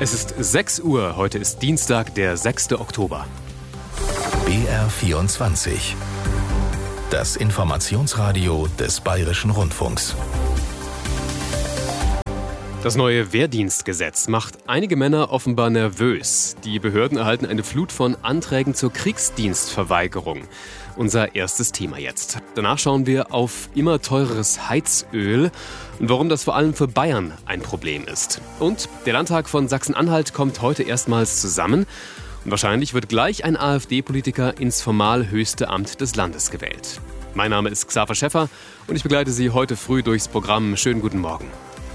Es ist 6 Uhr, heute ist Dienstag, der 6. Oktober. BR24. Das Informationsradio des Bayerischen Rundfunks. Das neue Wehrdienstgesetz macht einige Männer offenbar nervös. Die Behörden erhalten eine Flut von Anträgen zur Kriegsdienstverweigerung. Unser erstes Thema jetzt. Danach schauen wir auf immer teureres Heizöl und warum das vor allem für Bayern ein Problem ist. Und der Landtag von Sachsen-Anhalt kommt heute erstmals zusammen. Und wahrscheinlich wird gleich ein AfD-Politiker ins formal höchste Amt des Landes gewählt. Mein Name ist Xaver Schäffer und ich begleite Sie heute früh durchs Programm. Schönen guten Morgen.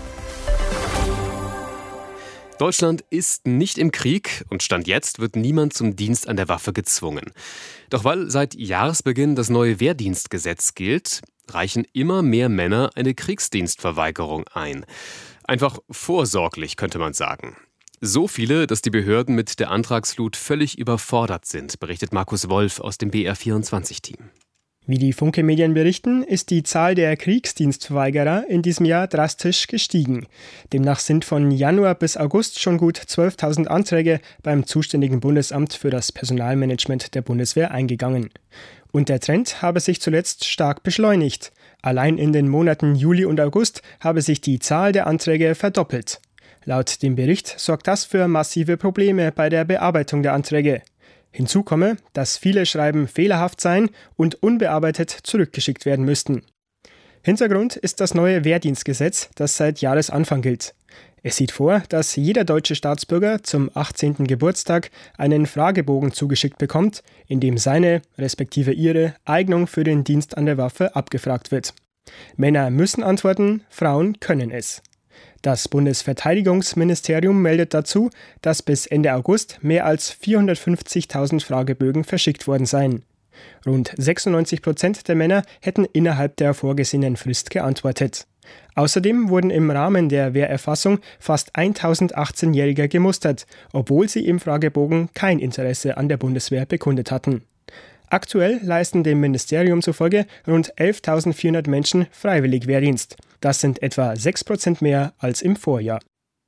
Deutschland ist nicht im Krieg und Stand jetzt wird niemand zum Dienst an der Waffe gezwungen. Doch weil seit Jahresbeginn das neue Wehrdienstgesetz gilt, reichen immer mehr Männer eine Kriegsdienstverweigerung ein. Einfach vorsorglich, könnte man sagen. So viele, dass die Behörden mit der Antragsflut völlig überfordert sind, berichtet Markus Wolf aus dem BR24-Team. Wie die Funke-Medien berichten, ist die Zahl der Kriegsdienstverweigerer in diesem Jahr drastisch gestiegen. Demnach sind von Januar bis August schon gut 12.000 Anträge beim zuständigen Bundesamt für das Personalmanagement der Bundeswehr eingegangen. Und der Trend habe sich zuletzt stark beschleunigt. Allein in den Monaten Juli und August habe sich die Zahl der Anträge verdoppelt. Laut dem Bericht sorgt das für massive Probleme bei der Bearbeitung der Anträge. Hinzu komme, dass viele Schreiben fehlerhaft seien und unbearbeitet zurückgeschickt werden müssten. Hintergrund ist das neue Wehrdienstgesetz, das seit Jahresanfang gilt. Es sieht vor, dass jeder deutsche Staatsbürger zum 18. Geburtstag einen Fragebogen zugeschickt bekommt, in dem seine, respektive ihre, Eignung für den Dienst an der Waffe abgefragt wird. Männer müssen antworten, Frauen können es. Das Bundesverteidigungsministerium meldet dazu, dass bis Ende August mehr als 450.000 Fragebögen verschickt worden seien. Rund 96% der Männer hätten innerhalb der vorgesehenen Frist geantwortet. Außerdem wurden im Rahmen der Wehrerfassung fast 1.018-Jährige gemustert, obwohl sie im Fragebogen kein Interesse an der Bundeswehr bekundet hatten. Aktuell leisten dem Ministerium zufolge rund 11.400 Menschen freiwillig Wehrdienst. Das sind etwa 6% mehr als im Vorjahr.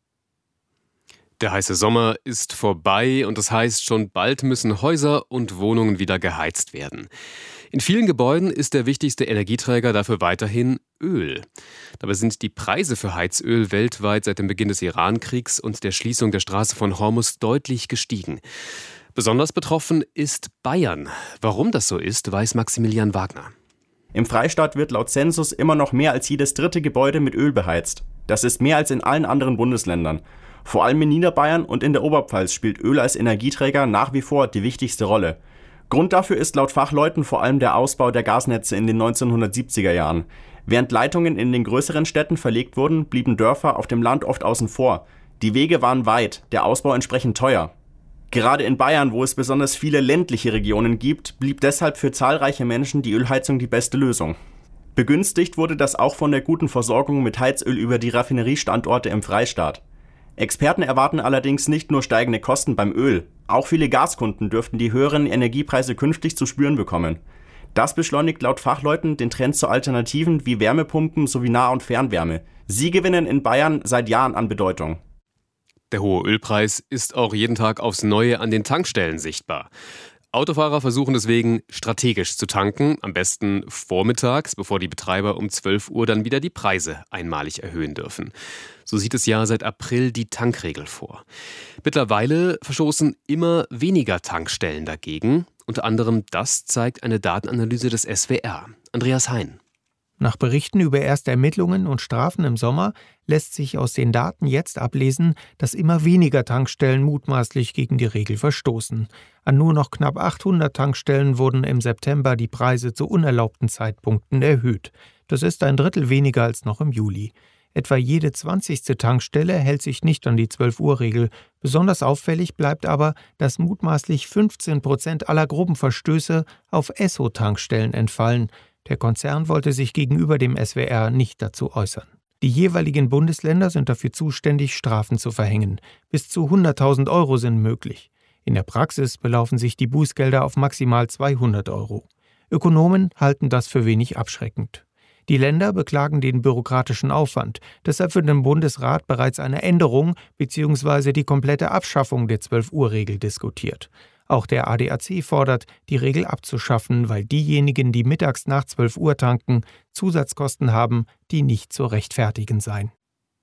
Der heiße Sommer ist vorbei und das heißt, schon bald müssen Häuser und Wohnungen wieder geheizt werden. In vielen Gebäuden ist der wichtigste Energieträger dafür weiterhin Öl. Dabei sind die Preise für Heizöl weltweit seit dem Beginn des Iran-Kriegs und der Schließung der Straße von Hormuz deutlich gestiegen. Besonders betroffen ist Bayern. Warum das so ist, weiß Maximilian Wagner. Im Freistaat wird laut Census immer noch mehr als jedes dritte Gebäude mit Öl beheizt. Das ist mehr als in allen anderen Bundesländern. Vor allem in Niederbayern und in der Oberpfalz spielt Öl als Energieträger nach wie vor die wichtigste Rolle. Grund dafür ist laut Fachleuten vor allem der Ausbau der Gasnetze in den 1970er Jahren. Während Leitungen in den größeren Städten verlegt wurden, blieben Dörfer auf dem Land oft außen vor. Die Wege waren weit, der Ausbau entsprechend teuer. Gerade in Bayern, wo es besonders viele ländliche Regionen gibt, blieb deshalb für zahlreiche Menschen die Ölheizung die beste Lösung. Begünstigt wurde das auch von der guten Versorgung mit Heizöl über die Raffineriestandorte im Freistaat. Experten erwarten allerdings nicht nur steigende Kosten beim Öl, auch viele Gaskunden dürften die höheren Energiepreise künftig zu spüren bekommen. Das beschleunigt laut Fachleuten den Trend zu Alternativen wie Wärmepumpen sowie Nah- und Fernwärme. Sie gewinnen in Bayern seit Jahren an Bedeutung. Der hohe Ölpreis ist auch jeden Tag aufs Neue an den Tankstellen sichtbar. Autofahrer versuchen deswegen strategisch zu tanken, am besten vormittags, bevor die Betreiber um 12 Uhr dann wieder die Preise einmalig erhöhen dürfen. So sieht es ja seit April die Tankregel vor. Mittlerweile verstoßen immer weniger Tankstellen dagegen. Unter anderem das zeigt eine Datenanalyse des SWR. Andreas Hein. Nach Berichten über erste Ermittlungen und Strafen im Sommer lässt sich aus den Daten jetzt ablesen, dass immer weniger Tankstellen mutmaßlich gegen die Regel verstoßen. An nur noch knapp 800 Tankstellen wurden im September die Preise zu unerlaubten Zeitpunkten erhöht. Das ist ein Drittel weniger als noch im Juli. Etwa jede 20. Tankstelle hält sich nicht an die 12-Uhr-Regel. Besonders auffällig bleibt aber, dass mutmaßlich 15% aller groben Verstöße auf Esso-Tankstellen entfallen. Der Konzern wollte sich gegenüber dem SWR nicht dazu äußern. Die jeweiligen Bundesländer sind dafür zuständig, Strafen zu verhängen. Bis zu 100.000 € sind möglich. In der Praxis belaufen sich die Bußgelder auf maximal 200 €. Ökonomen halten das für wenig abschreckend. Die Länder beklagen den bürokratischen Aufwand. Deshalb wird im Bundesrat bereits eine Änderung bzw. die komplette Abschaffung der 12-Uhr-Regel diskutiert. Auch der ADAC fordert, die Regel abzuschaffen, weil diejenigen, die mittags nach 12 Uhr tanken, Zusatzkosten haben, die nicht zu rechtfertigen seien.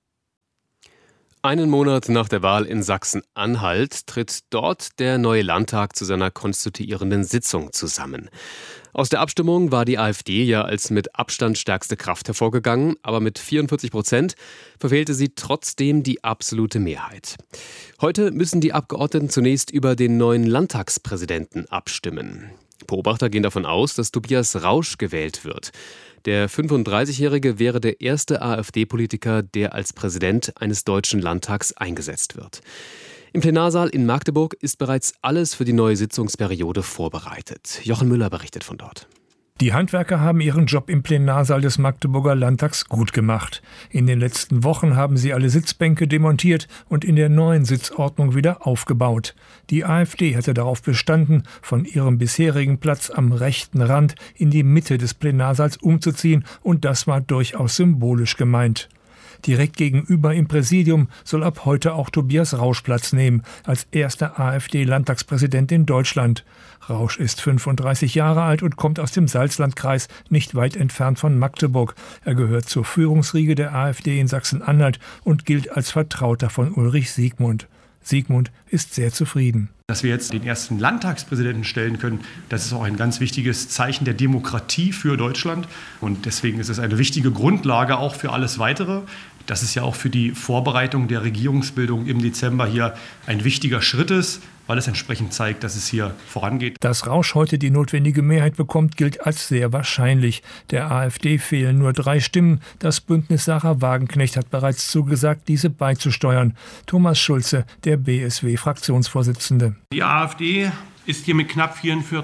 Einen Monat nach der Wahl in Sachsen-Anhalt tritt dort der neue Landtag zu seiner konstituierenden Sitzung zusammen. Aus der Abstimmung war die AfD ja als mit Abstand stärkste Kraft hervorgegangen, aber mit 44% verfehlte sie trotzdem die absolute Mehrheit. Heute müssen die Abgeordneten zunächst über den neuen Landtagspräsidenten abstimmen. Beobachter gehen davon aus, dass Tobias Rausch gewählt wird. Der 35-Jährige wäre der erste AfD-Politiker, der als Präsident eines deutschen Landtags eingesetzt wird. Im Plenarsaal in Magdeburg ist bereits alles für die neue Sitzungsperiode vorbereitet. Jochen Müller berichtet von dort. Die Handwerker haben ihren Job im Plenarsaal des Magdeburger Landtags gut gemacht. In den letzten Wochen haben sie alle Sitzbänke demontiert und in der neuen Sitzordnung wieder aufgebaut. Die AfD hatte darauf bestanden, von ihrem bisherigen Platz am rechten Rand in die Mitte des Plenarsaals umzuziehen, und das war durchaus symbolisch gemeint. Direkt gegenüber im Präsidium soll ab heute auch Tobias Rausch Platz nehmen, als erster AfD-Landtagspräsident in Deutschland. Rausch ist 35 Jahre alt und kommt aus dem Salzlandkreis, nicht weit entfernt von Magdeburg. Er gehört zur Führungsriege der AfD in Sachsen-Anhalt und gilt als Vertrauter von Ulrich Siegmund. Siegmund ist sehr zufrieden. Dass wir jetzt den ersten Landtagspräsidenten stellen können, das ist auch ein ganz wichtiges Zeichen der Demokratie für Deutschland. Und deswegen ist es eine wichtige Grundlage auch für alles Weitere. Das ist ja auch für die Vorbereitung der Regierungsbildung im Dezember hier ein wichtiger Schritt ist, weil es entsprechend zeigt, dass es hier vorangeht. Dass Rausch heute die notwendige Mehrheit bekommt, gilt als sehr wahrscheinlich. Der AfD fehlen nur 3 Stimmen. Das Bündnis Sarah Wagenknecht hat bereits zugesagt, diese beizusteuern. Thomas Schulze, der BSW-Fraktionsvorsitzende. Die AfD ist hier mit knapp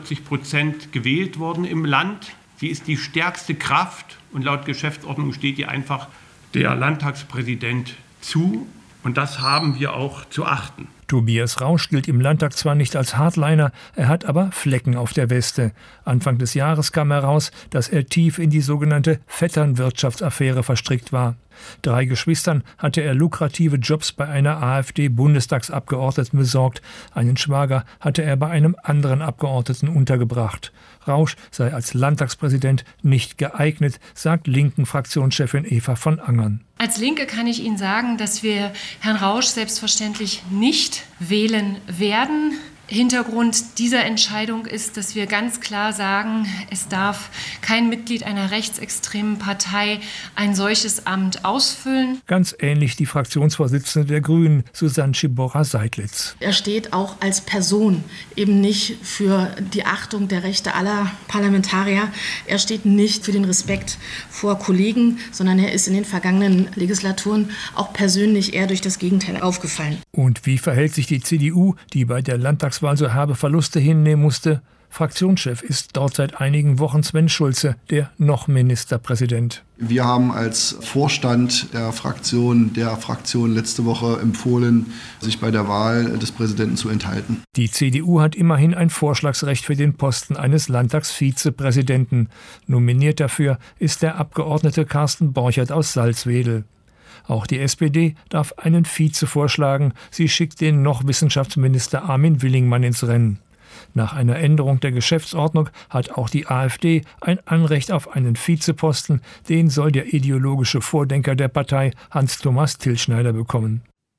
44% gewählt worden im Land. Sie ist die stärkste Kraft und laut Geschäftsordnung steht ihr einfach der Landtagspräsident zu. Und das haben wir auch zu achten. Tobias Rausch gilt im Landtag zwar nicht als Hardliner, er hat aber Flecken auf der Weste. Anfang des Jahres kam heraus, dass er tief in die sogenannte Vetternwirtschaftsaffäre verstrickt war. 3 Geschwistern hatte er lukrative Jobs bei einer AfD-Bundestagsabgeordneten besorgt. Einen Schwager hatte er bei einem anderen Abgeordneten untergebracht. Rausch sei als Landtagspräsident nicht geeignet, sagt Linken-Fraktionschefin Eva von Angern. Als Linke kann ich Ihnen sagen, dass wir Herrn Rausch selbstverständlich nicht wählen werden. Hintergrund dieser Entscheidung ist, dass wir ganz klar sagen, es darf kein Mitglied einer rechtsextremen Partei ein solches Amt ausfüllen. Ganz ähnlich die Fraktionsvorsitzende der Grünen, Susanne Schiborra-Seidlitz. Er steht auch als Person eben nicht für die Achtung der Rechte aller Parlamentarier. Er steht nicht für den Respekt vor Kollegen, sondern er ist in den vergangenen Legislaturen auch persönlich eher durch das Gegenteil aufgefallen. Und wie verhält sich die CDU, die bei der Landtagswahl so herbe Verluste hinnehmen musste? Fraktionschef ist dort seit einigen Wochen Sven Schulze, der noch Ministerpräsident. Wir haben als Vorstand der Fraktion letzte Woche empfohlen, sich bei der Wahl des Präsidenten zu enthalten. Die CDU hat immerhin ein Vorschlagsrecht für den Posten eines Landtagsvizepräsidenten. Nominiert dafür ist der Abgeordnete Carsten Borchert aus Salzwedel. Auch die SPD darf einen Vize vorschlagen. Sie schickt den noch Wissenschaftsminister Armin Willingmann ins Rennen. Nach einer Änderung der Geschäftsordnung hat auch die AfD ein Anrecht auf einen Vizeposten. Den soll der ideologische Vordenker der Partei Hans-Thomas Tilschneider bekommen.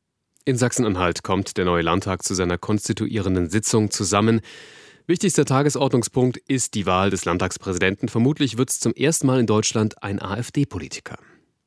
In Sachsen-Anhalt kommt der neue Landtag zu seiner konstituierenden Sitzung zusammen. Wichtigster Tagesordnungspunkt ist die Wahl des Landtagspräsidenten. Vermutlich wird es zum ersten Mal in Deutschland ein AfD-Politiker.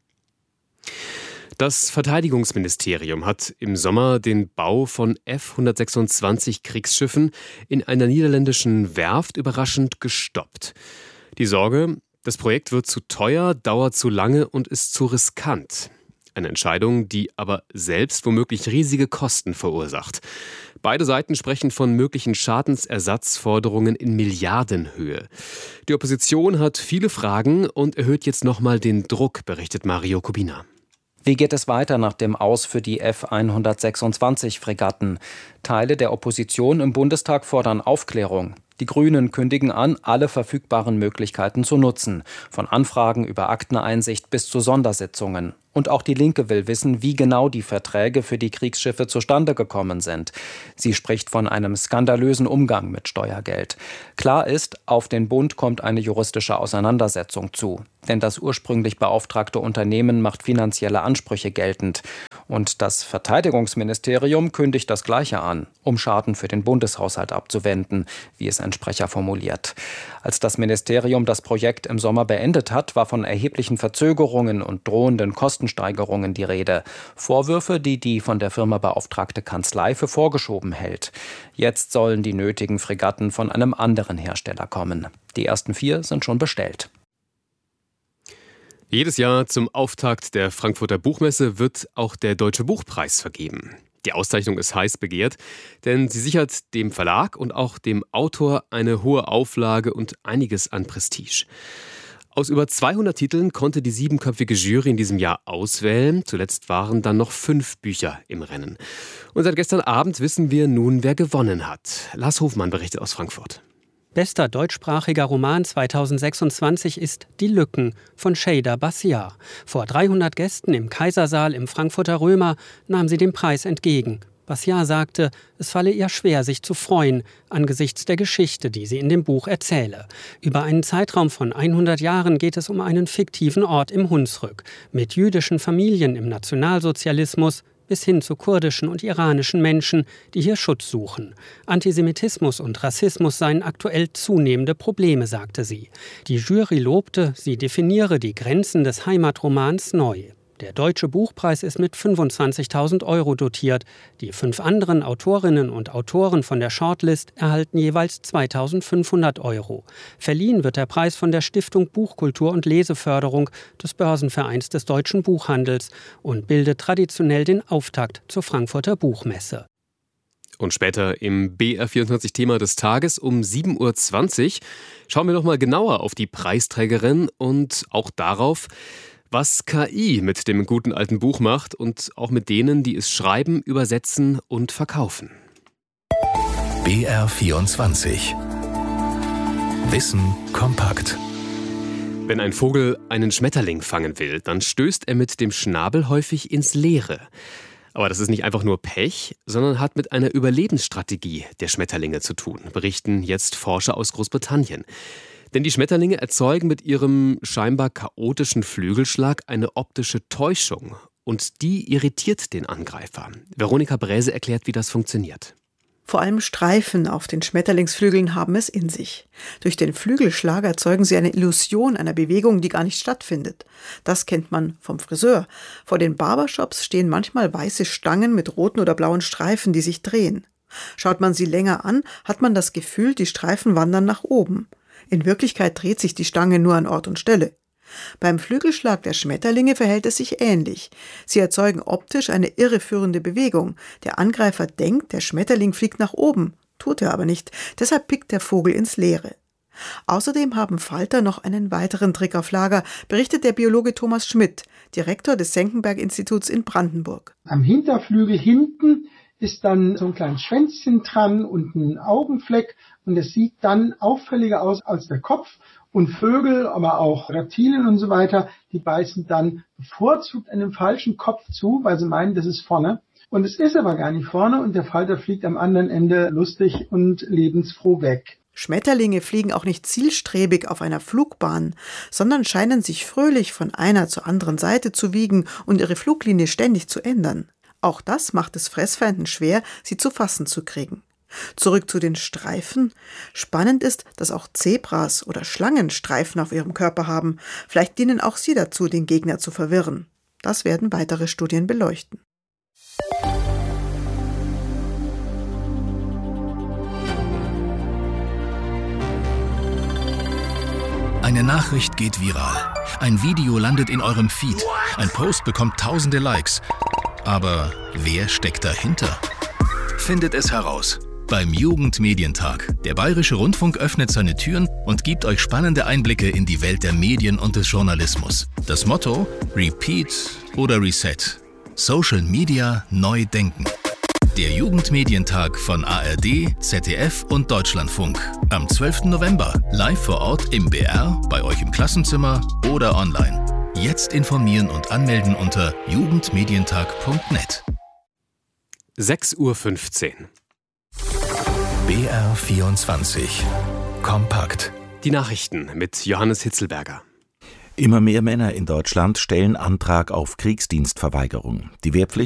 Das Verteidigungsministerium hat im Sommer den Bau von F-126 Kriegsschiffen in einer niederländischen Werft überraschend gestoppt. Die Sorge, das Projekt wird zu teuer, dauert zu lange und ist zu riskant. Eine Entscheidung, die aber selbst womöglich riesige Kosten verursacht. Beide Seiten sprechen von möglichen Schadensersatzforderungen in Milliardenhöhe. Die Opposition hat viele Fragen und erhöht jetzt nochmal den Druck, berichtet Mario Kubina. Wie geht es weiter nach dem Aus für die F-126 Fregatten? Teile der Opposition im Bundestag fordern Aufklärung. Die Grünen kündigen an, alle verfügbaren Möglichkeiten zu nutzen. Von Anfragen über Akteneinsicht bis zu Sondersitzungen. Und auch die Linke will wissen, wie genau die Verträge für die Kriegsschiffe zustande gekommen sind. Sie spricht von einem skandalösen Umgang mit Steuergeld. Klar ist, auf den Bund kommt eine juristische Auseinandersetzung zu. Denn das ursprünglich beauftragte Unternehmen macht finanzielle Ansprüche geltend. Und das Verteidigungsministerium kündigt das Gleiche an, um Schaden für den Bundeshaushalt abzuwenden, wie es ein Sprecher formuliert. Als das Ministerium das Projekt im Sommer beendet hat, war von erheblichen Verzögerungen und drohenden Kostensteigerungen die Rede. Vorwürfe, die die von der Firma beauftragte Kanzlei für vorgeschoben hält. Jetzt sollen die nötigen Fregatten von einem anderen Hersteller kommen. Die ersten 4 sind schon bestellt. Jedes Jahr zum Auftakt der Frankfurter Buchmesse wird auch der Deutsche Buchpreis vergeben. Die Auszeichnung ist heiß begehrt, denn sie sichert dem Verlag und auch dem Autor eine hohe Auflage und einiges an Prestige. Aus über 200 Titeln konnte die 7-köpfige Jury in diesem Jahr auswählen. Zuletzt waren dann noch 5 Bücher im Rennen. Und seit gestern Abend wissen wir nun, wer gewonnen hat. Lars Hofmann berichtet aus Frankfurt. Bester deutschsprachiger Roman 2026 ist Die Lücken von Şeyda Bassiar. Vor 300 Gästen im Kaisersaal im Frankfurter Römer nahm sie den Preis entgegen. Bassiar sagte, es falle ihr schwer, sich zu freuen, angesichts der Geschichte, die sie in dem Buch erzähle. Über einen Zeitraum von 100 Jahren geht es um einen fiktiven Ort im Hunsrück, mit jüdischen Familien im Nationalsozialismus, bis hin zu kurdischen und iranischen Menschen, die hier Schutz suchen. Antisemitismus und Rassismus seien aktuell zunehmende Probleme, sagte sie. Die Jury lobte, sie definiere die Grenzen des Heimatromans neu. Der Deutsche Buchpreis ist mit 25.000 € dotiert. Die 5 anderen Autorinnen und Autoren von der Shortlist erhalten jeweils 2.500 €. Verliehen wird der Preis von der Stiftung Buchkultur und Leseförderung des Börsenvereins des deutschen Buchhandels und bildet traditionell den Auftakt zur Frankfurter Buchmesse. Und später im BR24-Thema des Tages um 7.20 Uhr schauen wir noch mal genauer auf die Preisträgerin und auch darauf, was KI mit dem guten alten Buch macht und auch mit denen, die es schreiben, übersetzen und verkaufen. BR24 Wissen kompakt. Wenn ein Vogel einen Schmetterling fangen will, dann stößt er mit dem Schnabel häufig ins Leere. Aber das ist nicht einfach nur Pech, sondern hat mit einer Überlebensstrategie der Schmetterlinge zu tun, berichten jetzt Forscher aus Großbritannien. Denn die Schmetterlinge erzeugen mit ihrem scheinbar chaotischen Flügelschlag eine optische Täuschung. Und die irritiert den Angreifer. Veronika Bräse erklärt, wie das funktioniert. Vor allem Streifen auf den Schmetterlingsflügeln haben es in sich. Durch den Flügelschlag erzeugen sie eine Illusion einer Bewegung, die gar nicht stattfindet. Das kennt man vom Friseur. Vor den Barbershops stehen manchmal weiße Stangen mit roten oder blauen Streifen, die sich drehen. Schaut man sie länger an, hat man das Gefühl, die Streifen wandern nach oben. In Wirklichkeit dreht sich die Stange nur an Ort und Stelle. Beim Flügelschlag der Schmetterlinge verhält es sich ähnlich. Sie erzeugen optisch eine irreführende Bewegung. Der Angreifer denkt, der Schmetterling fliegt nach oben, tut er aber nicht. Deshalb pickt der Vogel ins Leere. Außerdem haben Falter noch einen weiteren Trick auf Lager, berichtet der Biologe Thomas Schmidt, Direktor des Senckenberg-Instituts in Brandenburg. Am Hinterflügel hinten ist dann so ein kleines Schwänzchen dran und ein Augenfleck und es sieht dann auffälliger aus als der Kopf. Und Vögel, aber auch Reptilien und so weiter, die beißen dann bevorzugt an dem falschen Kopf zu, weil sie meinen, das ist vorne. Und es ist aber gar nicht vorne und der Falter fliegt am anderen Ende lustig und lebensfroh weg. Schmetterlinge fliegen auch nicht zielstrebig auf einer Flugbahn, sondern scheinen sich fröhlich von einer zur anderen Seite zu wiegen und ihre Fluglinie ständig zu ändern. Auch das macht es Fressfeinden schwer, sie zu fassen zu kriegen. Zurück zu den Streifen. Spannend ist, dass auch Zebras oder Schlangen Streifen auf ihrem Körper haben. Vielleicht dienen auch sie dazu, den Gegner zu verwirren. Das werden weitere Studien beleuchten. Eine Nachricht geht viral. Ein Video landet in eurem Feed. Ein Post bekommt tausende Likes. Aber wer steckt dahinter? Findet es heraus beim Jugendmedientag. Der Bayerische Rundfunk öffnet seine Türen und gibt euch spannende Einblicke in die Welt der Medien und des Journalismus. Das Motto: Repeat oder Reset. Social Media neu denken. Der Jugendmedientag von ARD, ZDF und Deutschlandfunk. Am 12. November, live vor Ort im BR, bei euch im Klassenzimmer oder online. Jetzt informieren und anmelden unter jugendmedientag.net. 6:15 Uhr. BR 24. Kompakt. Die Nachrichten mit Johannes Hitzelberger. Immer mehr Männer in Deutschland stellen Antrag auf Kriegsdienstverweigerung. Die Wehrpflicht